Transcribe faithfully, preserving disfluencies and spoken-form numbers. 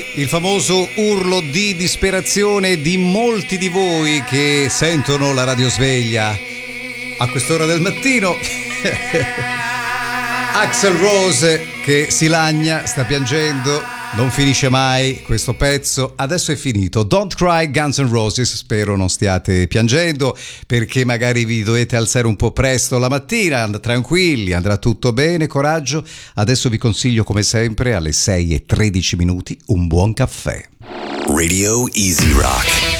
Il famoso urlo di disperazione di molti di voi che sentono la radiosveglia a quest'ora del mattino. Axl Rose che si lagna, sta piangendo, non finisce mai questo pezzo. Adesso è finito. Don't Cry, Guns N' Roses. Spero non stiate piangendo, perché magari vi dovete alzare un po' presto la mattina. And- tranquilli, andrà tutto bene, coraggio. Adesso vi consiglio, come sempre, alle sei e tredici minuti un buon caffè. Radio Easy Rock.